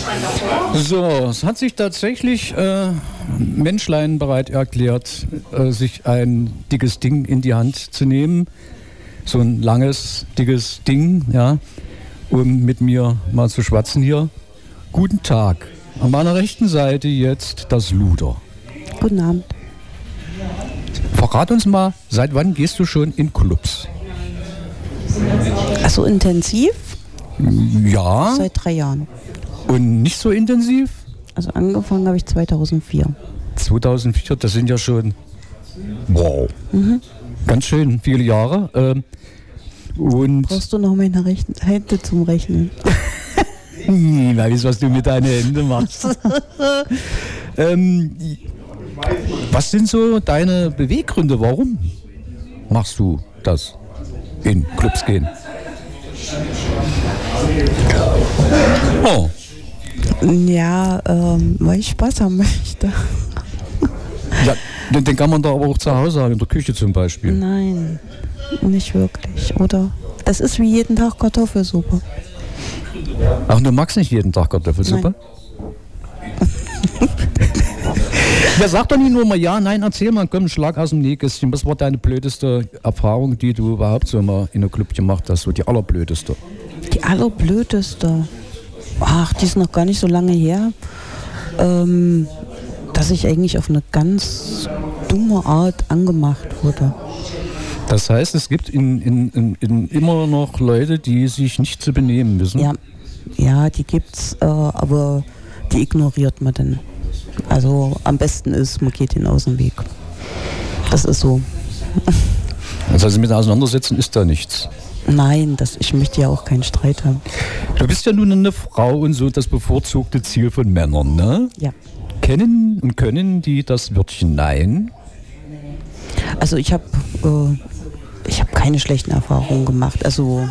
So, es hat sich tatsächlich Menschlein bereit erklärt, sich ein dickes Ding in die Hand zu nehmen. So ein langes, dickes Ding, ja, um mit mir mal zu schwatzen hier. Guten Tag. An meiner rechten Seite jetzt das Luder. Guten Abend. Verrat uns mal, seit wann gehst du schon in Clubs? Also intensiv? Ja. Seit 3 Jahren. Und nicht so intensiv? Also angefangen habe ich 2004. 2004, das sind ja schon, wow, ganz schön viele Jahre. Und Brauchst du noch meine Hände zum Rechnen? ich weiß, was du mit deinen Händen machst. Was sind so deine Beweggründe? Warum machst du das? In Clubs gehen? Oh. Ja, weil ich Spaß haben möchte. Ja, den kann man da aber auch zu Hause haben, in der Küche zum Beispiel. Nein, nicht wirklich. Oder das ist wie jeden Tag Kartoffelsuppe. Ach, du magst nicht jeden Tag Kartoffelsuppe? Ja, sag doch nicht nur mal ja, nein, erzähl mal, komm, Schlag aus dem Nähkästchen. Was war deine blödeste Erfahrung, die du überhaupt so mal in einem Club gemacht hast? So die allerblödeste. Die allerblödeste? Ach, die ist noch gar nicht so lange her. Dass ich eigentlich auf eine ganz dumme Art angemacht wurde. Das heißt, es gibt in immer noch Leute, die sich nicht zu benehmen wissen? Ja, die gibt's, aber die ignoriert man dann. Also am besten ist, man geht ihnen aus dem Weg. Das ist so. Also mit auseinandersetzen ist da nichts? Nein, ich möchte ja auch keinen Streit haben. Du bist ja nun eine Frau und so das bevorzugte Ziel von Männern, ne? Ja. Kennen und können die das Wörtchen Nein? Also ich habe keine schlechten Erfahrungen gemacht. Also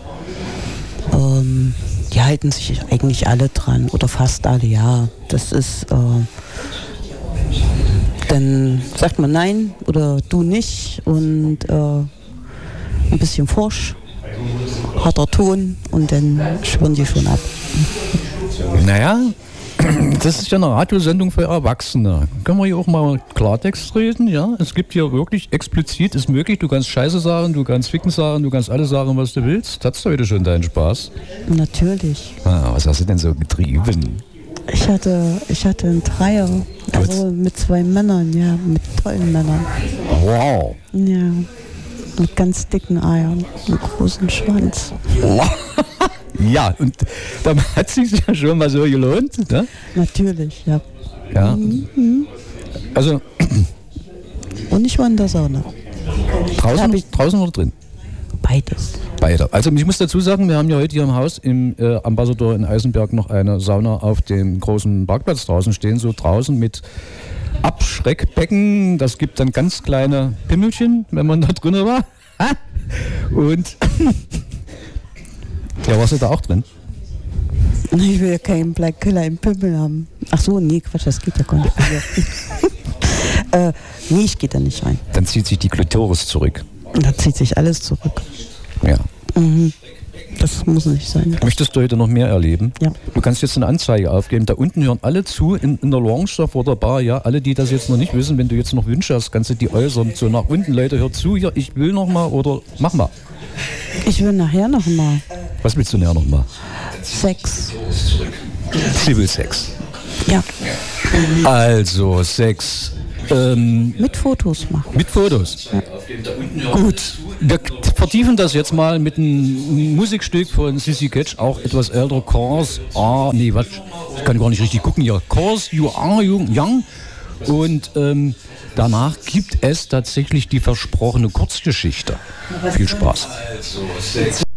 die halten sich eigentlich alle dran oder fast alle, ja. Das ist, dann sagt man Nein oder du nicht und ein bisschen forsch, harter Ton und dann schwirren die schon ab. Naja, das ist ja eine Radiosendung für Erwachsene. Können wir hier auch mal Klartext reden? Ja, es gibt hier wirklich explizit, ist möglich, du kannst Scheiße sagen, du kannst Ficken sagen, du kannst alles sagen, was du willst. Hattest du heute schon deinen Spaß? Natürlich. Was hast du denn so getrieben? Ich hatte einen Dreier, also mit 2 Männern, ja, mit tollen Männern. Wow. Ja, mit ganz dicken Eiern, einem großen Schwanz. Ja, und dann hat es sich ja schon mal so gelohnt, ne? Natürlich, ja. Ja. Also. Und ich war in der Sauna. Draußen oder drin? Beides. Beide. Also ich muss dazu sagen, wir haben ja heute hier im Haus im Ambassador in Eisenberg noch eine Sauna auf dem großen Parkplatz draußen stehen, so draußen mit Abschreckbecken. Das gibt dann ganz kleine Pimmelchen, wenn man da drinnen war. Und ja, warst du da auch drin? Ich will ja keinen Black Killer im Pimmel haben. Ach so, nee, Quatsch, das geht ja gar nicht. Nee, ich gehe da nicht rein. Dann zieht sich die Klitoris zurück. Da zieht sich alles zurück. Ja. Das muss nicht sein. Möchtest du heute noch mehr erleben? Ja. Du kannst jetzt eine Anzeige aufgeben. Da unten hören alle zu in der Lounge da vor der Bar. Ja, alle, die das jetzt noch nicht wissen, wenn du jetzt noch Wünsche hast, kannst du die äußern. So nach unten, Leute, hört zu, hier, ich will noch mal oder mach mal. Ich will nachher noch mal. Was willst du nachher noch mal? Sex. Sie will Sex. Ja. Also Sex. Mit Fotos machen. Mit Fotos. Ja. Gut, wir vertiefen das jetzt mal mit einem Musikstück von Sissy Catch, auch etwas älter. Cause Are, nee, was? Ich kann gar nicht richtig gucken hier. Cause You Are Young. Und danach gibt es tatsächlich die versprochene Kurzgeschichte. Viel Spaß. Also, Sex.